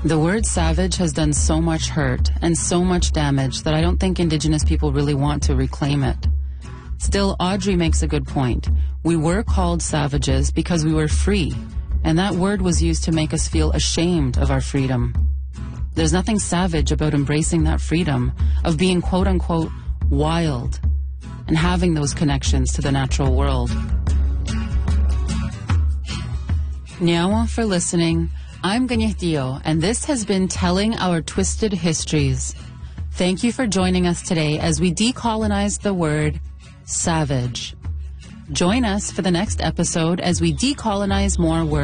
The word savage has done so much hurt and so much damage that I don't think Indigenous people really want to reclaim it. Still, Audrey makes a good point. We were called savages because we were free, and that word was used to make us feel ashamed of our freedom. There's nothing savage about embracing that freedom, of being quote-unquote wild, and having those connections to the natural world. Nyawa for listening. I'm Ganyahdio, and this has been Telling Our Twisted Histories. Thank you for joining us today as we decolonize the word savage. Join us for the next episode as we decolonize more words.